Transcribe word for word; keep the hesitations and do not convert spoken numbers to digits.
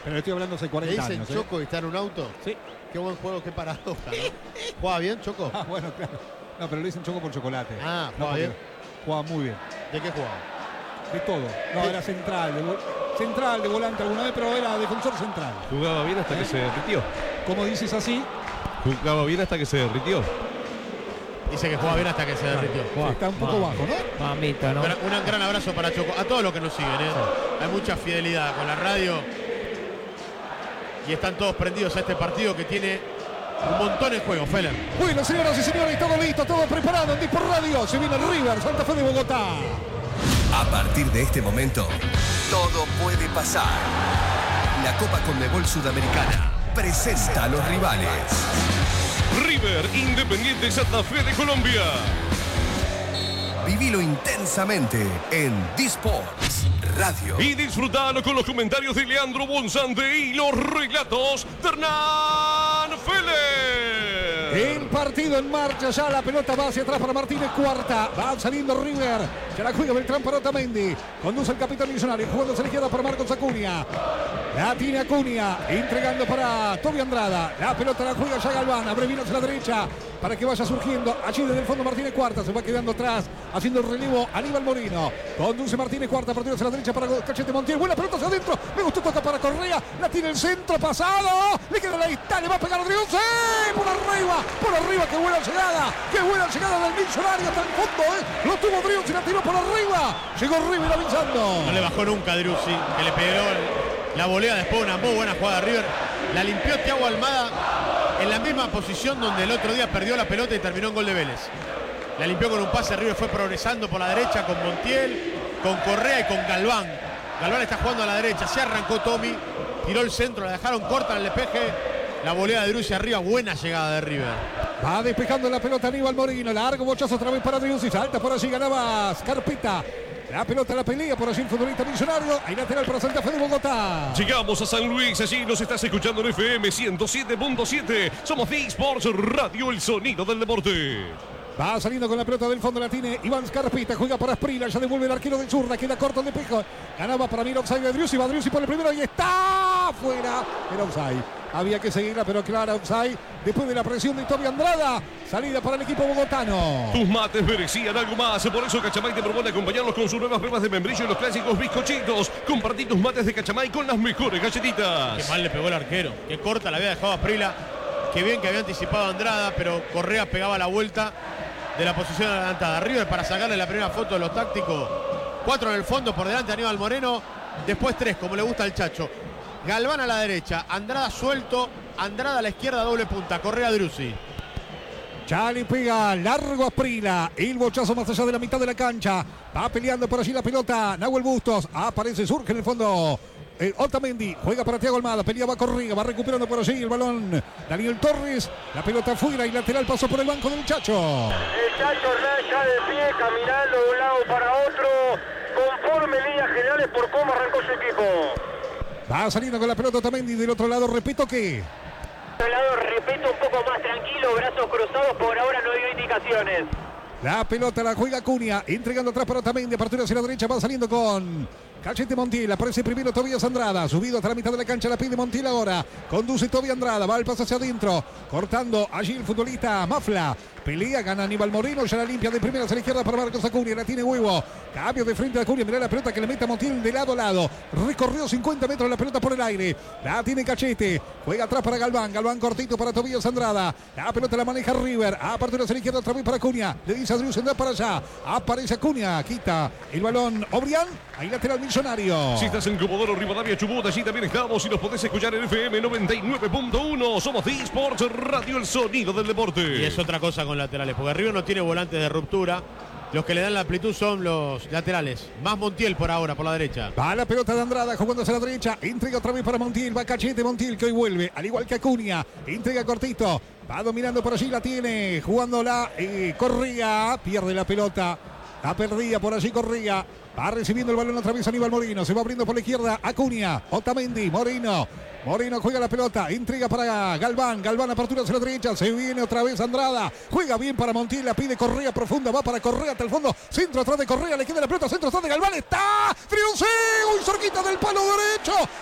Pero le estoy hablando hace cuarenta ¿Le años. dicen Choco y está en un auto? Sí. Qué buen juego, qué paradoja, ¿no? ¿Juega bien, Choco? Ah, bueno, claro. No, pero le dicen Choco por chocolate. Ah, no, ¿juega bien? Juega muy bien. ¿De qué jugaba? De todo. No, ¿Qué? era central, de, central, de volante alguna vez, pero era defensor central. Jugaba bien hasta ¿Eh? que se derritió. Como dices así, Jugaba bien hasta que se derritió. Dice que juega bien hasta que se derritió. está un poco bajo, ¿no? Mamita, ¿no? Gran- Un gran abrazo para Choco. A todos los que nos siguen, ¿eh? Hay mucha fidelidad con la radio. Y están todos prendidos a este partido que tiene un montón en juego, Feller. Bueno, señoras y señores, todo listo, todo preparado en Dispor Radio. Se viene River, Santa Fe de Bogotá. A partir de este momento, todo puede pasar. La Copa Conmebol Sudamericana presenta a los rivales. River Independiente Santa Fe de Colombia. Vivilo intensamente en Disports Radio. Y disfrutalo con los comentarios de Leandro Bonzante y los relatos de Hernán Feller. El partido en marcha, ya la pelota va hacia atrás para Martínez, cuarta, va saliendo River, ya la juega Beltrán para Otamendi, conduce el capitán Millonario, jugando a la izquierda para Marcos Acuña, la tiene Acuña, entregando para Toby Andrada, la pelota la juega ya Galván, abre bien hacia la derecha, para que vaya surgiendo, allí desde el fondo Martínez Cuarta, se va quedando atrás, haciendo el relevo Aníbal Moreno, conduce Martínez Cuarta, partido hacia la derecha para Cachete Montiel, buena pelota hacia adentro, me gustó, toca para Correa, la tiene el centro pasado, le queda la distancia, le va a pegar a Rodrigo, ¡sí! Por arriba, por arriba, qué buena llegada, qué buena llegada del Millonario hasta el fondo, ¿eh? Lo tuvo Driussi, se la tiró por arriba, llegó River avanzando. No le bajó nunca a Driussi, que le pegó la volea después de una muy buena jugada de River. La limpió Thiago Almada en la misma posición donde el otro día perdió la pelota y terminó en gol de Vélez. La limpió con un pase, River fue progresando por la derecha con Montiel, con Correa y con Galván. Galván está jugando a la derecha, se arrancó Tommy, tiró el centro, la dejaron corta en el despeje. La volea de Driussi arriba, buena llegada de River. Va despejando la pelota Aníbal Moreno, largo bochazo otra vez para Driussi, salta por allí, ganaba Scarpetta. La pelota la pelea por allí el futbolista Millonario. Hay lateral para Santa Fe de Bogotá. Llegamos a San Luis, allí nos estás escuchando en F M ciento siete punto siete. Somos Disports Radio, el sonido del deporte. Va saliendo con la pelota del fondo, la tiene Iván Scarpita, juega para Sprila, ya devuelve el arquero de zurda, queda corto el despejo. Ganaba para mí el offside de Driussi, va Driussi por el primero y está fuera. Era offside. Había que seguirla, pero clara offside. Después de la presión de Toby Andrada, salida para el equipo bogotano. Tus mates merecían algo más, por eso Cachamay te propone acompañarlos con sus nuevas pruebas de membrillo y los clásicos bizcochitos. Compartí tus mates de Cachamay con las mejores galletitas. Qué mal le pegó el arquero, qué corta la había dejado a Sprila. Qué bien que había anticipado a Andrada, pero Correa pegaba la vuelta de la posición adelantada. River para sacarle la primera foto de los tácticos. Cuatro en el fondo, por delante Aníbal Moreno. Después tres, como le gusta al Chacho. Galván a la derecha, Andrada suelto, Andrada a la izquierda, doble punta, Correa Driussi. Ya le pega largo a Sprila, el bochazo más allá de la mitad de la cancha. Va peleando por allí la pelota, Nahuel Bustos, aparece, surge en el fondo. Eh, Otamendi juega para Thiago Almada, peleaba Correa, va recuperando por allí el balón Daniel Torres, la pelota afuera y lateral pasó por el banco del Chacho. El Chacho Hernán ya de pie, caminando de un lado para otro, conforme en líneas generales por cómo arrancó su equipo. Va saliendo con la pelota Otamendi, del otro lado repito que... De un lado, repito, un poco más tranquilo, brazos cruzados, por ahora no dio indicaciones. La pelota la juega Acuña, entregando atrás para Otamendi, apertura hacia la derecha, va saliendo con Cachete Montiel, aparece primero Tobías Andrada, subido hasta la mitad de la cancha, la pide Montiel ahora, conduce Tobías Andrada, va el paso hacia adentro, cortando allí el futbolista Mafla, pelea, gana Aníbal Moreno, ya la limpia de primera hacia la izquierda para Marcos Acuña, la tiene Huevo, cambio de frente a Acuña, mirá la pelota que le mete a Montiel de lado a lado, recorrió cincuenta metros la pelota por el aire, la tiene Cachete, juega atrás para Galván, Galván cortito para Tobías Andrada, la pelota la maneja River, apertura hacia la izquierda otra vez para Acuña, le dice a Driussi, anda para allá, aparece Acuña, quita el balón Obrián, ahí lateral Millonario. Si estás en Comodoro Rivadavia, Chubut, allí también estamos y nos podés escuchar en F M noventa y nueve punto uno. Somos Disports Radio, el sonido del deporte. Y es otra cosa con laterales, porque River no tiene volantes de ruptura. Los que le dan la amplitud son los laterales. Más Montiel por ahora, por la derecha. Va la pelota de Andrada jugando hacia la derecha. Entrega otra vez para Montiel. Va Cachete Montiel que hoy vuelve. Al igual que Acuña. Entrega cortito. Va dominando por allí. La tiene. Jugándola. Eh, Correa. Pierde la pelota. La perdía por allí Correa. Va recibiendo el balón otra vez Aníbal Moreno. Se va abriendo por la izquierda Acuña. Otamendi. Moreno. Moreno juega la pelota, entrega para Galván, Galván apertura hacia la derecha, se viene otra vez Andrada, juega bien para Montiel, la pide Correa profunda, va para Correa hasta el fondo, centro atrás de Correa, le queda la pelota, centro atrás de Galván, está Driussi, muy cerquita del palo derecho,